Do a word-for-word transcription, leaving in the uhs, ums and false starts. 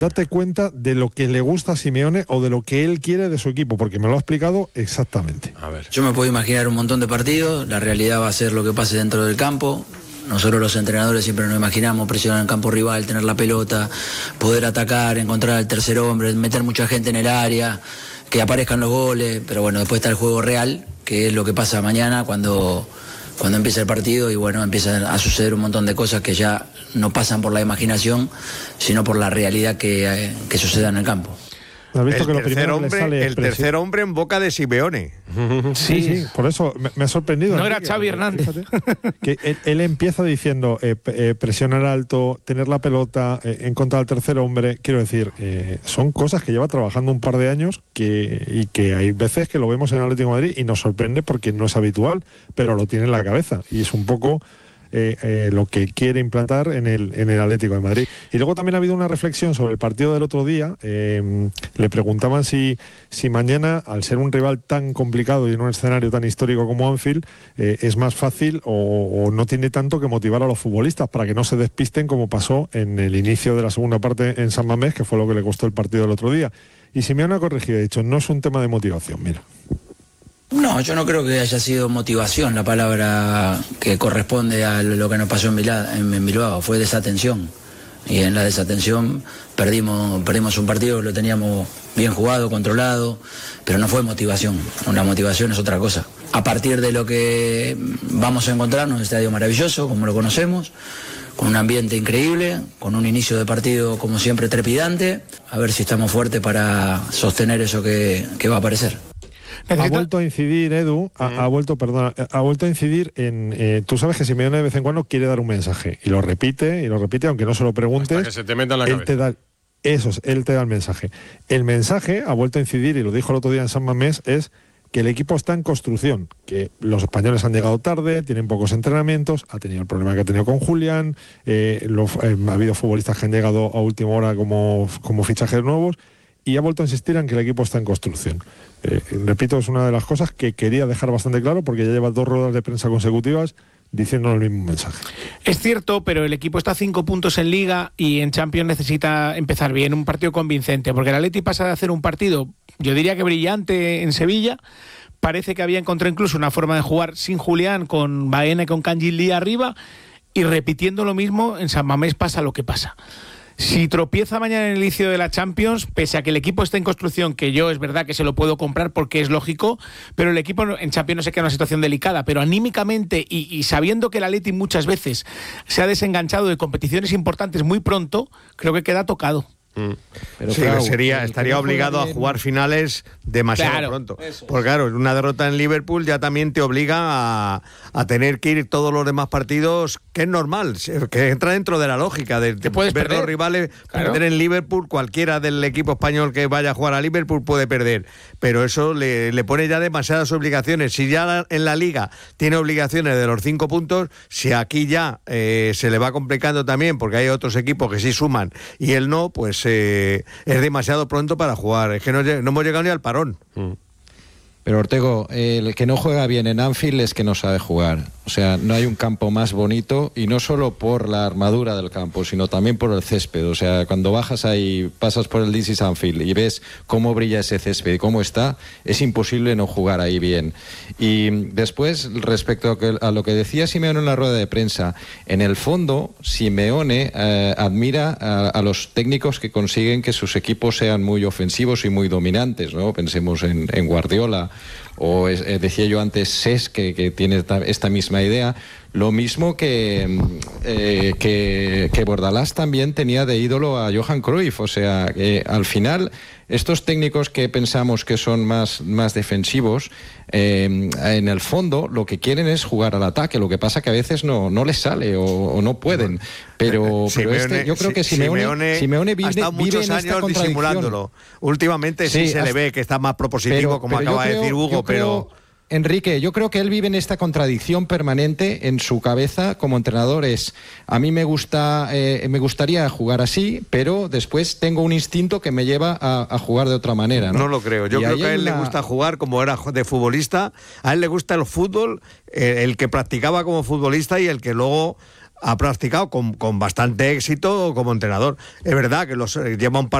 date cuenta de lo que le gusta a Simeone o de lo que él quiere de su equipo, porque me lo ha explicado exactamente. A ver. Yo me puedo imaginar un montón de partidos, la realidad va a ser lo que pase dentro del campo. Nosotros los entrenadores siempre nos imaginamos presionar en el campo rival, tener la pelota, poder atacar, encontrar al tercer hombre, meter mucha gente en el área, que aparezcan los goles, pero bueno, después está el juego real, que es lo que pasa mañana cuando... cuando empieza el partido y bueno, empiezan a suceder un montón de cosas que ya no pasan por la imaginación, sino por la realidad que, eh, que suceda en el campo. ¿Has visto el que lo tercer, primero hombre, que le sale el tercer hombre en boca de Simeone. Sí, sí, por eso me, me ha sorprendido. No Enrique, era Xavi Hernández. Fíjate, que él, él empieza diciendo eh, eh, presionar alto, tener la pelota, eh, encontrar al tercer hombre. Quiero decir, eh, son cosas que lleva trabajando un par de años que, y que hay veces que lo vemos en el Atlético de Madrid y nos sorprende porque no es habitual, pero lo tiene en la cabeza y es un poco... Eh, eh, lo que quiere implantar en el, en el Atlético de Madrid. Y luego también ha habido una reflexión sobre el partido del otro día. Eh, le preguntaban si, si mañana, al ser un rival tan complicado y en un escenario tan histórico como Anfield, eh, es más fácil o, o no tiene tanto que motivar a los futbolistas para que no se despisten como pasó en el inicio de la segunda parte en San Mamés, que fue lo que le costó el partido del otro día. Y Simeone ha corregido, ha dicho, no es un tema de motivación, mira. No, yo no creo que haya sido motivación la palabra que corresponde a lo que nos pasó en Bilbao, en Bilbao. Fue desatención. Y en la desatención perdimos, perdimos un partido que lo teníamos bien jugado, controlado, pero no fue motivación. La motivación es otra cosa. A partir de lo que vamos a encontrarnos, un estadio maravilloso, como lo conocemos, con un ambiente increíble, con un inicio de partido como siempre trepidante, a ver si estamos fuertes para sostener eso que, que va a aparecer. Ha vuelto a incidir, Edu, ha, ha vuelto, perdona, ha vuelto a incidir en, eh, tú sabes que Simeone de vez en cuando quiere dar un mensaje, y lo repite, y lo repite, aunque no se lo preguntes. Hasta que se te meta en la él cabeza. Te da, eso es, él te da el mensaje. El mensaje, ha vuelto a incidir, y lo dijo el otro día en San Mamés, es que el equipo está en construcción, que los españoles han llegado tarde, tienen pocos entrenamientos, ha tenido el problema que ha tenido con Julián, eh, lo, eh, ha habido futbolistas que han llegado a última hora como, como fichajes nuevos, y ha vuelto a insistir en que el equipo está en construcción. Eh, repito, es una de las cosas que quería dejar bastante claro porque ya lleva dos ruedas de prensa consecutivas diciendo el mismo mensaje. Es cierto, pero el equipo está a cinco puntos en Liga y en Champions necesita empezar bien, un partido convincente, porque el Atleti pasa de hacer un partido, yo diría que brillante en Sevilla, parece que había encontrado incluso una forma de jugar sin Julián, con Baena y con Kangin Lee arriba, y repitiendo lo mismo, en San Mamés pasa lo que pasa. Si tropieza mañana en el inicio de la Champions, pese a que el equipo está en construcción, que yo es verdad que se lo puedo comprar porque es lógico, pero el equipo en Champions no se queda en una situación delicada, pero anímicamente y, y sabiendo que el Atleti muchas veces se ha desenganchado de competiciones importantes muy pronto, creo que queda tocado. Mm. Pero sí, claro, sería, estaría obligado a jugar finales demasiado claro, pronto. Porque claro, una derrota en Liverpool ya también te obliga a, a tener que ir todos los demás partidos, que es normal, que entra dentro de la lógica de, de ver perder. Los rivales, claro. Perder en Liverpool, cualquiera del equipo español que vaya a jugar a Liverpool puede perder, pero eso le, le pone ya demasiadas obligaciones. Si ya en la Liga tiene obligaciones de los cinco puntos, si aquí ya eh, se le va complicando también porque hay otros equipos que sí suman y él no, pues Eh, es demasiado pronto para jugar. Es que no, no hemos llegado ni al parón. Mm. Pero Ortego, el que no juega bien en Anfield es que no sabe jugar. O sea, no hay un campo más bonito, y no solo por la armadura del campo, sino también por el césped. O sea, cuando bajas ahí, pasas por el This is Anfield y ves cómo brilla ese césped y cómo está, es imposible no jugar ahí bien. Y después, respecto a, que, a lo que decía Simeone en la rueda de prensa, en el fondo, Simeone eh, admira a, a los técnicos que consiguen que sus equipos sean muy ofensivos y muy dominantes, ¿no? Pensemos en, en Guardiola, o es, eh, decía yo antes Cés, que, que tiene esta, esta misma idea. Lo mismo que, eh, que, que Bordalás también tenía de ídolo a Johan Cruyff. O sea, que al final estos técnicos que pensamos que son más, más defensivos, eh, en el fondo lo que quieren es jugar al ataque. Lo que pasa que a veces no, no les sale o, o no pueden. Pero, Simeone, pero este, yo creo que Simeone, Simeone, Simeone vive, ha estado vive muchos en esta años disimulándolo. Últimamente sí, sí se hasta, le ve que está más propositivo, pero, como pero acaba creo, de decir Hugo, pero... Enrique, yo creo que él vive en esta contradicción permanente en su cabeza como entrenador. Es, a mí me gusta, eh, me gustaría jugar así, pero después tengo un instinto que me lleva a, a jugar de otra manera, ¿no? No lo creo. Yo y creo que a él una... le gusta jugar como era de futbolista. A él le gusta el fútbol, eh, el que practicaba como futbolista y el que luego ha practicado con, con bastante éxito como entrenador. Es verdad que los lleva un par